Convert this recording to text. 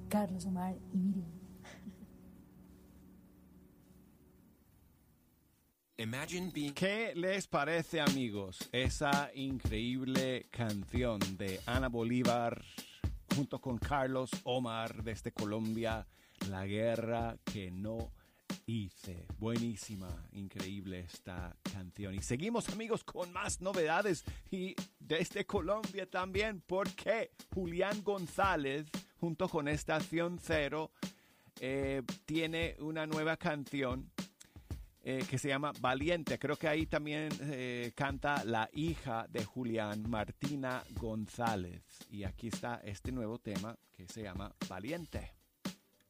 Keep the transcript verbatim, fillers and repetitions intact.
Carlos, Omar y Miriam. ¿Qué les parece, amigos, esa increíble canción de Ana Bolívar junto con Carlos Omar desde Colombia, La guerra que no hice? Buenísima, increíble esta canción. Y seguimos, amigos, con más novedades y desde Colombia también, porque Julián González junto con Estación Cero eh, tiene una nueva canción Eh, que se llama Valiente. Creo que ahí también eh, canta la hija de Julián, Martina González. Y aquí está este nuevo tema que se llama Valiente.